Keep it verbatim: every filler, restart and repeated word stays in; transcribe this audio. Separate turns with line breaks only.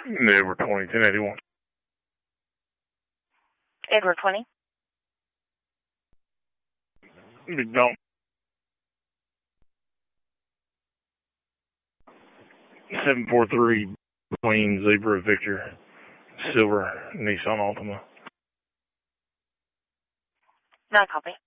Edward twenty, ten eighty-one.
Edward twenty.
Big Dom. seven four three Queen Zebra Victor Silver Nissan Altima.
Not a copy.